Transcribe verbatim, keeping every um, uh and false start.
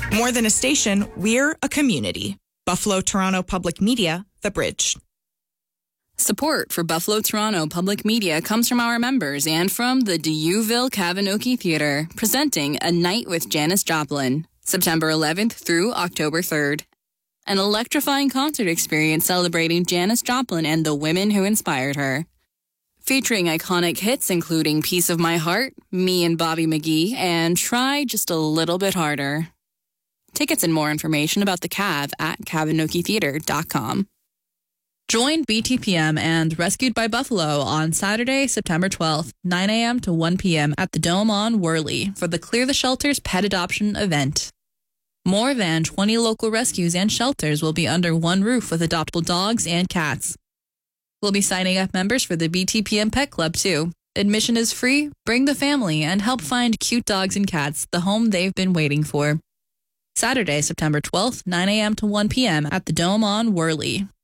More than a station, we're a community. Buffalo Toronto Public Media, The Bridge. Support for Buffalo Toronto Public Media comes from our members and from the Dieuville Kavinoky Theatre, presenting A Night with Janis Joplin, September eleventh through October third. An electrifying concert experience celebrating Janis Joplin and the women who inspired her. Featuring iconic hits including Piece of My Heart, Me and Bobby McGee, and Try Just a Little Bit Harder. Tickets and more information about the Cav at kavinoky theatre dot com. Join B T P M and Rescued by Buffalo on Saturday, September twelfth, nine a.m. to one p.m. at the Dome on Worley for the Clear the Shelters Pet Adoption event. More than twenty local rescues and shelters will be under one roof with adoptable dogs and cats. We'll be signing up members for the B T P M Pet Club, too. Admission is free. Bring the family and help find cute dogs and cats, the home they've been waiting for. Saturday, September twelfth, nine a.m. to one p.m. at the Dome on Worley.